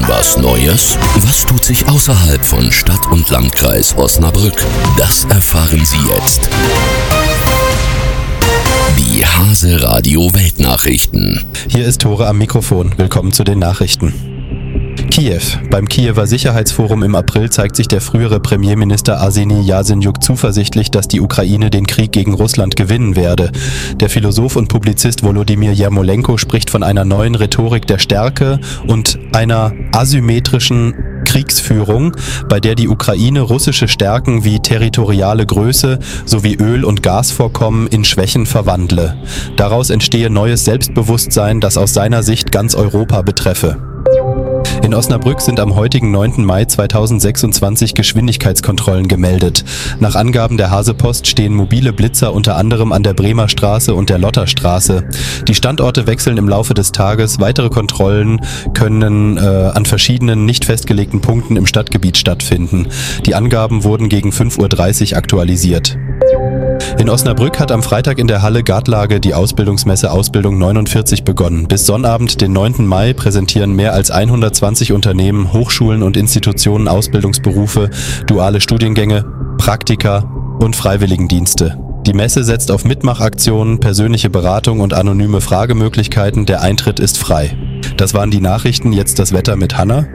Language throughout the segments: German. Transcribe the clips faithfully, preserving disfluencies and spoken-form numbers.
Was Neues? Was tut sich außerhalb von Stadt und Landkreis Osnabrück? Das erfahren Sie jetzt. Die Hase Radio Weltnachrichten. Hier ist Tore am Mikrofon. Willkommen zu den Nachrichten. Kiew. Beim Kiewer Sicherheitsforum im April zeigt sich der frühere Premierminister Arseniy Jazenjuk zuversichtlich, dass die Ukraine den Krieg gegen Russland gewinnen werde. Der Philosoph und Publizist Volodymyr Jermolenko spricht von einer neuen Rhetorik der Stärke und einer asymmetrischen Kriegsführung, bei der die Ukraine russische Stärken wie territoriale Größe sowie Öl- und Gasvorkommen in Schwächen verwandle. Daraus entstehe neues Selbstbewusstsein, das aus seiner Sicht ganz Europa betreffe. In Osnabrück sind am heutigen neunten Mai zweitausendsechsundzwanzig Geschwindigkeitskontrollen gemeldet. Nach Angaben der Hasepost stehen mobile Blitzer unter anderem an der Bremer Straße und der Lotterstraße. Die Standorte wechseln im Laufe des Tages. Weitere Kontrollen können äh, an verschiedenen nicht festgelegten Punkten im Stadtgebiet stattfinden. Die Angaben wurden gegen fünf Uhr dreißig aktualisiert. In Osnabrück hat am Freitag in der Halle Gartlage die Ausbildungsmesse Ausbildung neunundvierzig begonnen. Bis Sonnabend, den neunten Mai, präsentieren mehr als hundertzwanzig Unternehmen, Hochschulen und Institutionen Ausbildungsberufe, duale Studiengänge, Praktika und Freiwilligendienste. Die Messe setzt auf Mitmachaktionen, persönliche Beratung und anonyme Fragemöglichkeiten. Der Eintritt ist frei. Das waren die Nachrichten, jetzt das Wetter mit Hanna.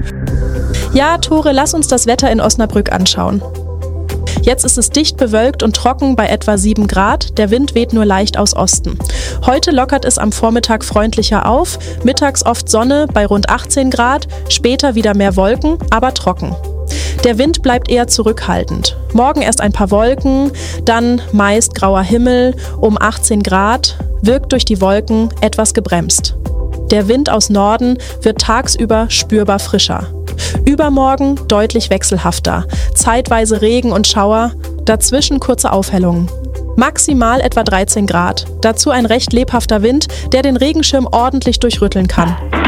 Ja, Tore, lass uns das Wetter in Osnabrück anschauen. Jetzt ist es dicht bewölkt und trocken bei etwa sieben Grad. Der Wind weht nur leicht aus Osten. Heute lockert es am Vormittag freundlicher auf. Mittags oft Sonne bei rund achtzehn Grad. Später wieder mehr Wolken, aber trocken. Der Wind bleibt eher zurückhaltend. Morgen erst ein paar Wolken, dann meist grauer Himmel um achtzehn Grad. Wirkt durch die Wolken etwas gebremst. Der Wind aus Norden wird tagsüber spürbar frischer. Übermorgen deutlich wechselhafter, zeitweise Regen und Schauer, dazwischen kurze Aufhellungen. Maximal etwa dreizehn Grad, dazu ein recht lebhafter Wind, der den Regenschirm ordentlich durchrütteln kann.